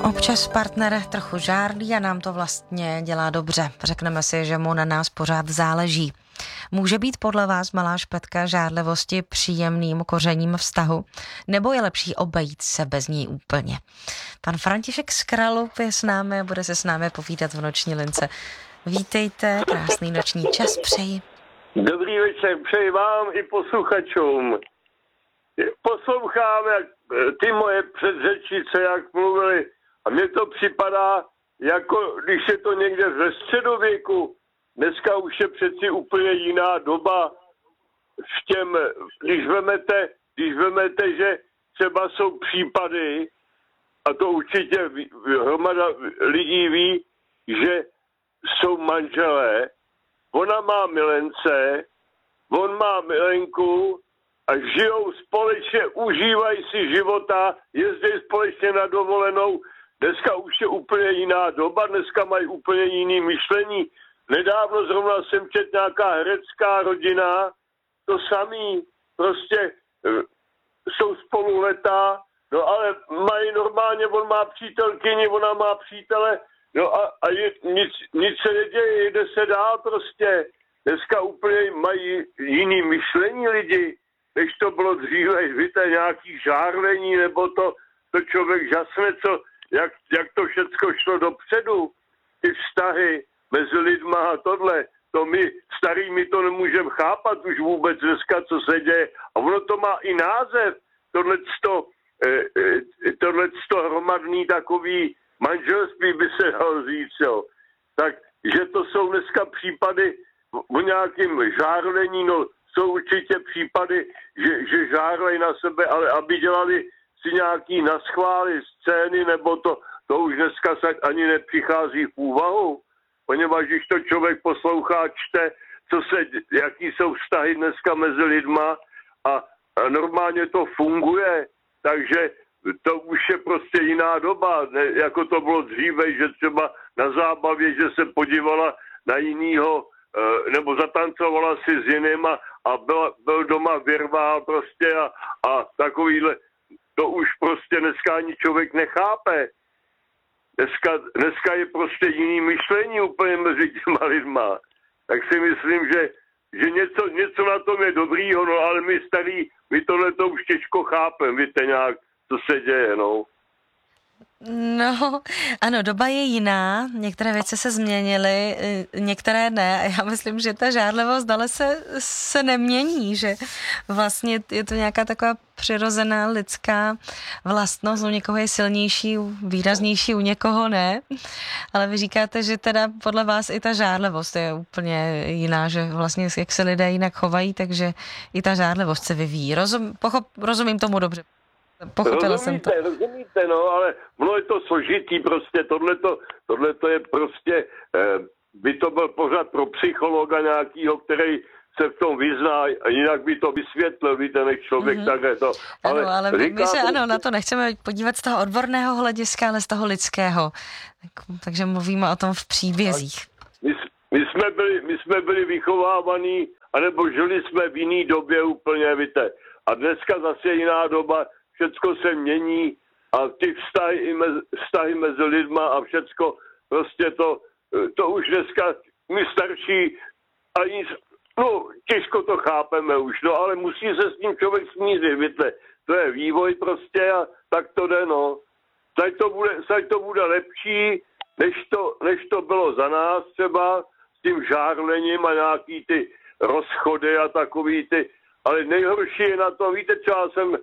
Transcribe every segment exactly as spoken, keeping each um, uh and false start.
Občas partner trochu žárlí a nám to vlastně dělá dobře. Řekneme si, že mu na nás pořád záleží. Může být podle vás malá špetka žárlivosti příjemným kořením vztahu? Nebo je lepší obejít se bez ní úplně? Pan František z Kralup je s námi a bude se s námi povídat v noční lince. Vítejte, krásný noční čas přeji. Dobrý večer, přeji vám i posluchačům. Poslouchám, jak ty moje předřečnice, jak mluvili, a mně to připadá, jako když je to někde ve středověku. Dneska už je přeci úplně jiná doba. V těm, když vemete, když vemete, že třeba jsou případy, a to určitě hromada lidí ví, že jsou manželé, ona má milence, on má milenku a žijou společně, užívají si života, jezdí společně na dovolenou. Dneska už je úplně jiná doba, dneska mají úplně jiný myšlení. Nedávno zrovna jsem četl nějaká herecká rodina, to samý, prostě jsou spolu leta, no ale mají normálně, on má přítelkyni, ona má přítele, no a, a je, nic, nic se neděje, jde se dál prostě. Dneska úplně mají jiný myšlení lidi, než to bylo dříve, víte, nějaký žárlení, nebo to, to člověk žasne, co, jak, jak to všecko šlo dopředu, ty vztahy mezi lidma a tohle, to my starými to nemůžeme chápat už vůbec dneska, co se děje. A ono to má i název, tohleto, eh, tohleto hromadný takový manželství by se dalo říct, jo. Takže to jsou dneska případy o nějakým žárlení, no jsou určitě případy, že, že žárlej na sebe, ale aby dělali si nějaký naschvály scény, nebo to, to už dneska se ani nepřichází v úvahu, poněvadž když to člověk poslouchá, čte, co se, jaký jsou vztahy dneska mezi lidma a, a normálně to funguje, takže to už je prostě jiná doba, ne, jako to bylo dříve, že třeba na zábavě, že se podívala na jinýho, nebo zatancovala si s jiným a, a byl, byl doma vyrvá prostě a, a takovýhle, to už prostě dneska ani člověk nechápe. Dneska, dneska je prostě jiný myšlení úplně mezi těma lidma. Tak si myslím, že, že něco, něco na tom je dobrýho, no ale my starý, my tohle to už těžko chápeme, víte nějak, co se děje, no. No, ano, doba je jiná, některé věci se změnily, některé ne a já myslím, že ta žárlivost dále se, se nemění, že vlastně je to nějaká taková přirozená lidská vlastnost, u někoho je silnější, výraznější, u někoho ne, ale vy říkáte, že teda podle vás i ta žárlivost je úplně jiná, že vlastně jak se lidé jinak chovají, takže i ta žárlivost se vyvíjí. Rozum, pochop, rozumím tomu dobře. Pochopila rozumíte, jsem to. Rozumíte, no, ale ono je to složitý prostě, tohleto, tohleto je prostě, eh, by to byl pořád pro psychologa nějakýho, který se v tom vyzná a jinak by to vysvětlil, víte, než člověk mm-hmm. takhle to. Ale, ano, ale my se to, ano, na to nechceme podívat z toho odborného hlediska, ale z toho lidského. Tak, takže mluvíme o tom v příbězích. My, my, jsme byli, my jsme byli vychovávaní, anebo žili jsme v jiný době úplně, víte. A dneska zase jiná doba, všecko se mění a ty vztahy, mezi, vztahy mezi lidma a všecko, prostě to, to už dneska my starší ani, no těžko to chápeme už, no ale musí se s tím člověk smířit, víte, to je vývoj prostě a tak to jde, no. Teď to bude, teď to bude lepší, než to, než to bylo za nás třeba s tím žárlením a nějaký ty rozchody a takový ty, ale nejhorší je na to, víte, co já jsem,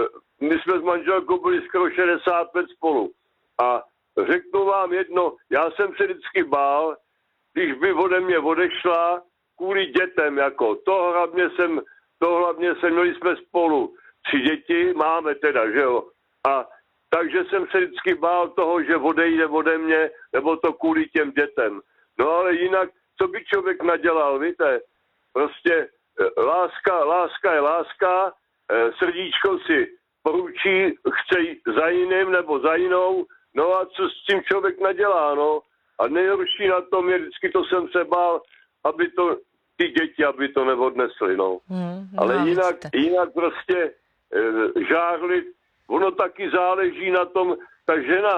my jsme s manželkou byli skoro šedesát let spolu. A řeknu vám jedno, já jsem se vždycky bál, když by ode mě odešla kvůli dětem, jako to hlavně jsem, to hlavně jsem, měli jsme spolu tři děti, máme teda, že jo. A takže jsem se vždycky bál toho, že odejde ode mě, nebo to kvůli těm dětem. No ale jinak, co by člověk nadělal, víte, prostě láska, láska je láska, srdíčko si poručí, chce za jiným nebo za jinou, no a co s tím člověk nadělá, no. A nejhorší na tom je, vždycky to jsem se bál, aby to, ty děti, aby to neodnesly, no. Hmm, no Ale jinak, jinak prostě e, žárlit, ono taky záleží na tom, ta žena,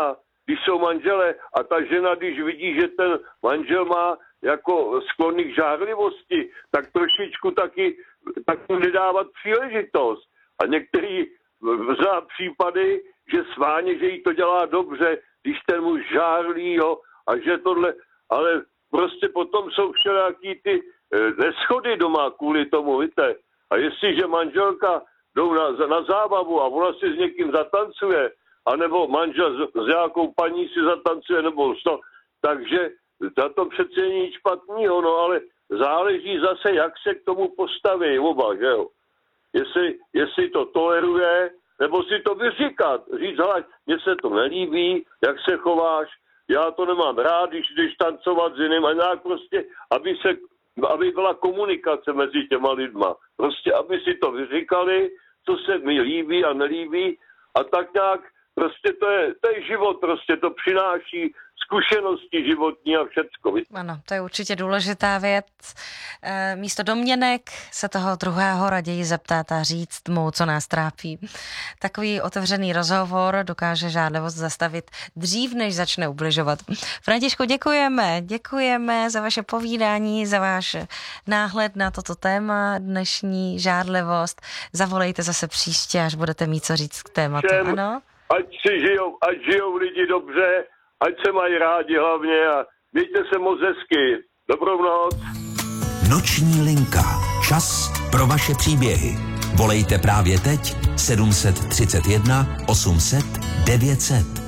když jsou manželé a ta žena, když vidí, že ten manžel má jako sklony k žárlivosti, tak trošičku taky, taky nedávat příležitost. A některý zná případy, že sváně, že jí to dělá dobře, když ten muž žárlí, jo, a že tohle, ale prostě potom jsou všelijaký ty neschody doma kvůli tomu, víte. A jestliže manželka jdou na, na zábavu a ona si s někým zatancuje, anebo manžel s, s nějakou paní si zatancuje, nebo co, takže za to přece není nic špatného, no ale záleží zase, jak se k tomu postaví oba, že jo. Jestli, jestli to toleruje, nebo si to vyříkat. Říct, hele, mně se to nelíbí, jak se chováš, já to nemám rád, když jdeš tancovat s jiným, a nějak prostě, aby se, aby byla komunikace mezi těma lidma. Prostě, aby si to vyříkali, co se mi líbí a nelíbí, a tak nějak, prostě to je, to je život, prostě to přináší zkušenosti životní a všecko. Ano, to je určitě důležitá věc. E, místo domněnek se toho druhého raději zeptat a říct mu, co nás trápí. Takový otevřený rozhovor dokáže žádlivost zastavit dřív, než začne ubližovat. Františku, děkujeme. Děkujeme za vaše povídání, za váš náhled na toto téma, dnešní žádlivost. Zavolejte zase příště, až budete mít co říct k tématu. Všem, ano? Ať si žijou, ať žijou lidi dobře, ať se mají rádi hlavně a mějte se moc hezky. Dobrou noc. Noční linka. Čas pro vaše příběhy. Volejte právě teď sedm tři jedna osm set devět set.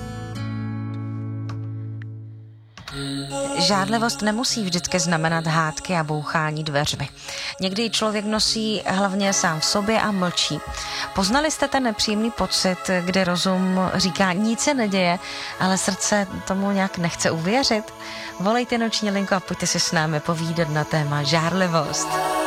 Žádlivost nemusí vždycky znamenat hádky a bouchání dveřmi. Někdy člověk nosí hlavně sám v sobě a mlčí. Poznali jste ten nepříjemný pocit, kdy rozum říká, nic se neděje, ale srdce tomu nějak nechce uvěřit? Volejte noční linku a pojďte si s námi povídat na téma žádlivost.